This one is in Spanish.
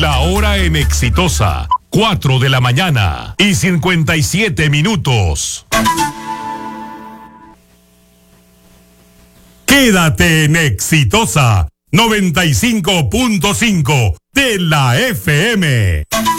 La hora en Exitosa, 4 de la mañana y 57 minutos. Quédate en Exitosa 95.5 de la FM.